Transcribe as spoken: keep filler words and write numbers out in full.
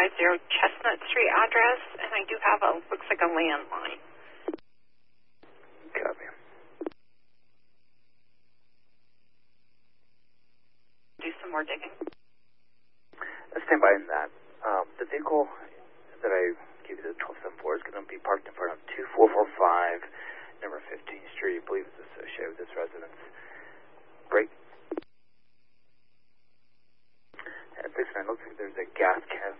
five zero Chestnut Street address, and I do have a, looks like a landline. Copy. Do some more digging. Let's stand by in that. Um, the vehicle that I gave you the twelve seven four is going to be parked in front of two four four five, number fifteenth Street. I believe it's associated with this residence. Break. At six nine, looks like there's a gas can